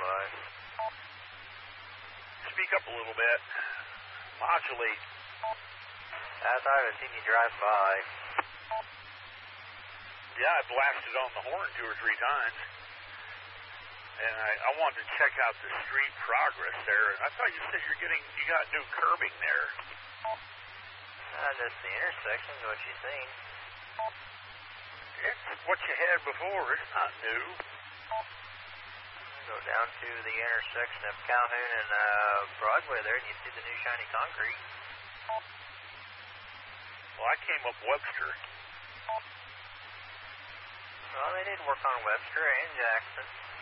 by. Speak up a little bit. Modulate. I thought I'd seen you drive by. Yeah, I blasted on the horn 2 or 3 times. And I wanted to check out the street progress there. I thought you said you got new curbing there. Just the intersection, what you seen. It's what you had before. It's not new. Go down to the intersection of Calhoun and Broadway there, and you see the new shiny concrete. Well, I came up Webster. Well, they did work on Webster and Jackson.